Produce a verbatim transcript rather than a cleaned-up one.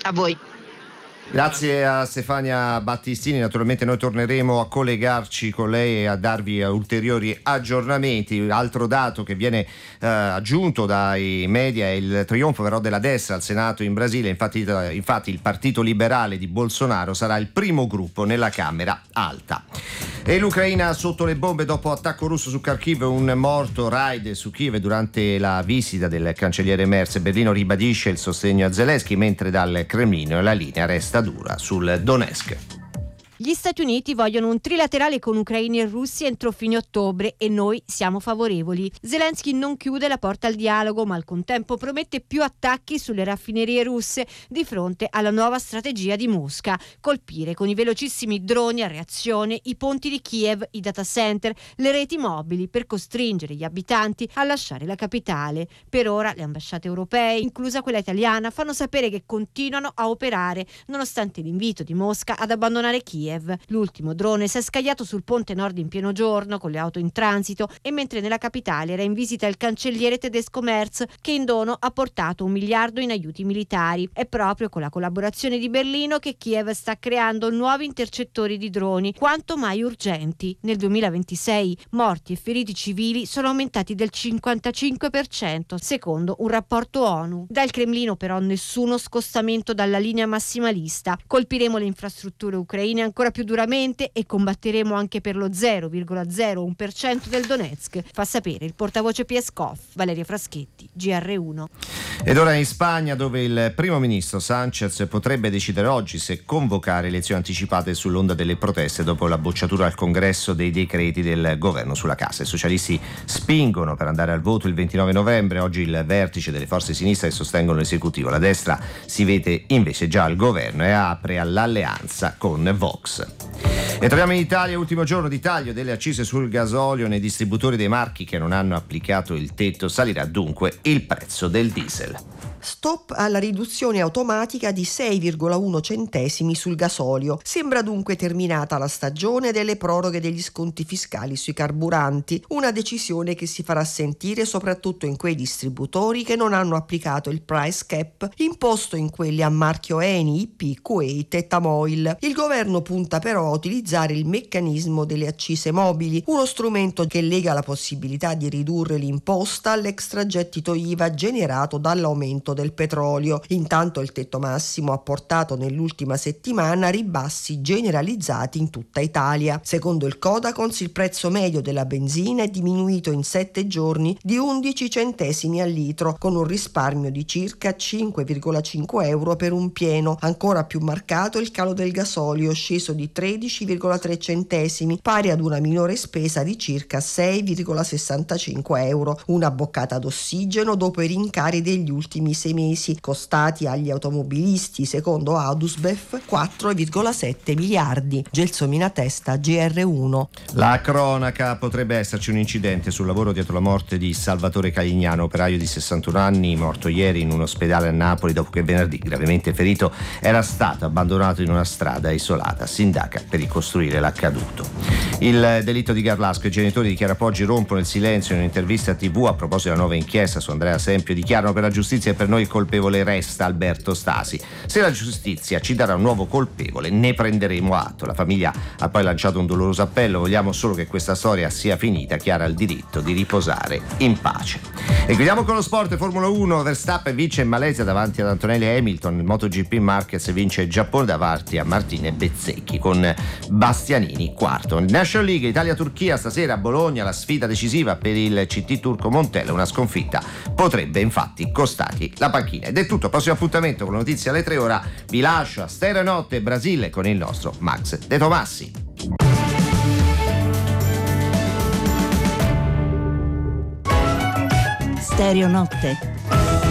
A voi. Grazie a Stefania Battistini, naturalmente noi torneremo a collegarci con lei e a darvi ulteriori aggiornamenti. Altro dato che viene eh, aggiunto dai media è il trionfo però della destra al Senato in Brasile. Infatti, infatti il Partito Liberale di Bolsonaro sarà il primo gruppo nella Camera Alta. E l'Ucraina sotto le bombe dopo attacco russo su Kharkiv, un morto, raid su Kiev durante la visita del cancelliere Merz. Berlino ribadisce il sostegno a Zelensky, mentre dal Cremlino la linea resta dura sul Donetsk. Gli Stati Uniti vogliono un trilaterale con Ucraina e Russia entro fine ottobre e noi siamo favorevoli. Zelensky non chiude la porta al dialogo, ma al contempo promette più attacchi sulle raffinerie russe di fronte alla nuova strategia di Mosca: colpire con i velocissimi droni a reazione i ponti di Kiev, i data center, le reti mobili, per costringere gli abitanti a lasciare la capitale. Per ora le ambasciate europee, inclusa quella italiana, fanno sapere che continuano a operare nonostante l'invito di Mosca ad abbandonare Kiev. L'ultimo drone si è scagliato sul ponte nord in pieno giorno con le auto in transito e mentre nella capitale era in visita il cancelliere tedesco Merz, che in dono ha portato un miliardo in aiuti militari. È proprio con la collaborazione di Berlino che Kiev sta creando nuovi intercettori di droni quanto mai urgenti. Nel duemilaventisei morti e feriti civili sono aumentati del cinquantacinque per cento secondo un rapporto ONU. Dal Cremlino però nessuno scostamento dalla linea massimalista. Colpiremo le infrastrutture ucraine ancora più duramente e combatteremo anche per lo zero virgola zero uno per cento del Donetsk, fa sapere il portavoce Peskov, Valeria Fraschetti, G R uno. Ed ora in Spagna, dove il primo ministro Sánchez potrebbe decidere oggi se convocare elezioni anticipate sull'onda delle proteste dopo la bocciatura al Congresso dei decreti del governo sulla casa. I socialisti spingono per andare al voto il ventinove novembre, oggi il vertice delle forze sinistre che sostengono l'esecutivo. La destra si vede invece già al governo e apre all'alleanza con Vox. E torniamo in Italia, ultimo giorno di taglio delle accise sul gasolio nei distributori dei marchi che non hanno applicato il tetto. Salirà dunque il prezzo del diesel. Stop alla riduzione automatica di sei virgola uno centesimi sul gasolio. Sembra dunque terminata la stagione delle proroghe degli sconti fiscali sui carburanti, una decisione che si farà sentire soprattutto in quei distributori che non hanno applicato il price cap imposto in quelli a marchio Eni, I P, Kuwait e Tamoil. Il governo punta però a utilizzare il meccanismo delle accise mobili, uno strumento che lega la possibilità di ridurre l'imposta all'extragettito I V A generato dall'aumento del petrolio. Intanto il tetto massimo ha portato nell'ultima settimana ribassi generalizzati in tutta Italia. Secondo il Codacons il prezzo medio della benzina è diminuito in sette giorni di undici centesimi al litro, con un risparmio di circa cinque virgola cinque euro per un pieno. Ancora più marcato il calo del gasolio, sceso di tredici virgola tre centesimi, pari ad una minore spesa di circa sei virgola sessantacinque euro. Una boccata d'ossigeno dopo i rincari degli ultimi sei mesi, costati agli automobilisti, secondo Adusbef, quattro virgola sette miliardi. Gelsomina Testa, G R uno. La cronaca: potrebbe esserci un incidente sul lavoro dietro la morte di Salvatore Calignano, operaio di sessantuno anni, morto ieri in un ospedale a Napoli dopo che venerdì, gravemente ferito, era stato abbandonato in una strada isolata. Sindaca per ricostruire l'accaduto. Il delitto di Garlasco: i genitori di Chiara Poggi rompono il silenzio in un'intervista a tivù a proposito della nuova inchiesta su Andrea Sempio. Dichiarano: per la giustizia e per noi il colpevole resta Alberto Stasi. Se la giustizia ci darà un nuovo colpevole ne prenderemo atto. La famiglia ha poi lanciato un doloroso appello: vogliamo solo che questa storia sia finita. Chiara ha il diritto di riposare in pace. E chiudiamo con lo sport. Formula uno: Verstappen vince in Malesia davanti ad Antonelli e Hamilton. Il MotoGP Marquez vince il Giappone davanti a Martine Bezzecchi, con Bastianini quarto. National League Italia-Turchia stasera a Bologna, la sfida decisiva per il C T turco Montella. Una sconfitta potrebbe infatti costargli la panchina. Ed è tutto, prossimo appuntamento con le notizie alle tre. Ora vi lascio a Stereo Notte Brasile con il nostro Max De Tomassi. Stereo Notte